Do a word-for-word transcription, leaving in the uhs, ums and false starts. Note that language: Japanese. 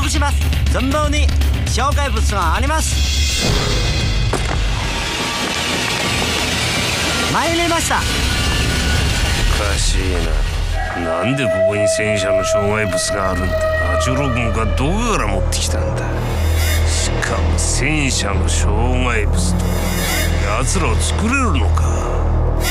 告します。存分に障害物があります。参りました。 おかしいな。なんでここに戦車の障害物があるんだ。八郎君がどこから持ってきたんだ。しかも戦車の障害物と奴らを作れるのか。